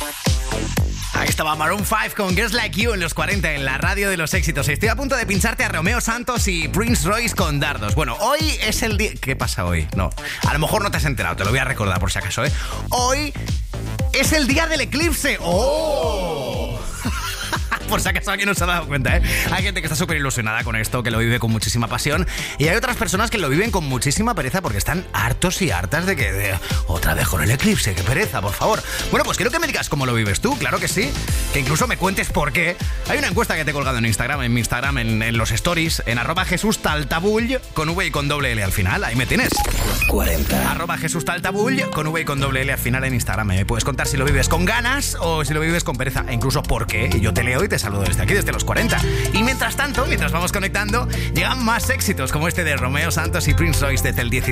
Ahí estaba Maroon 5 con Girls Like You en los 40 en la radio de los éxitos. Estoy a punto de pincharte a Romeo Santos y Prince Royce con Dardos. Bueno, hoy es el día... ¿Qué pasa hoy? No, a lo mejor no te has enterado, te lo voy a recordar por si acaso, ¿eh? Hoy es el día del eclipse. ¡Oh! Por si acaso alguien no se ha dado cuenta, ¿eh? Hay gente que está súper ilusionada con esto, que lo vive con muchísima pasión, y hay otras personas que lo viven con muchísima pereza porque están hartos y hartas de que otra vez con el eclipse, qué pereza, por favor. Bueno, pues quiero que me digas cómo lo vives tú, claro que sí, que incluso me cuentes por qué. Hay una encuesta que te he colgado en Instagram, en los stories, en @JesusTaltabull, con V y con doble L al final, ahí me tienes. 40. @JesusTaltabull, con V y con doble L al final en Instagram. Me puedes contar si lo vives con ganas o si lo vives con pereza, e incluso por qué, y yo te leo y te saludo desde aquí, desde los 40. Y mientras tanto, mientras vamos conectando, llegan más éxitos como este de Romeo Santos y Prince Royce desde el 17.